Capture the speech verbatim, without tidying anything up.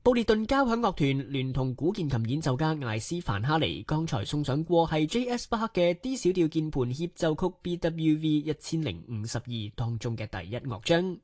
布列頓交響樂團聯同古鍵琴演奏家艾斯凡哈尼，剛才送上過係 J S 巴克嘅 D 小調鍵盤協奏曲 B W V 一千零五十二當中嘅第一樂章。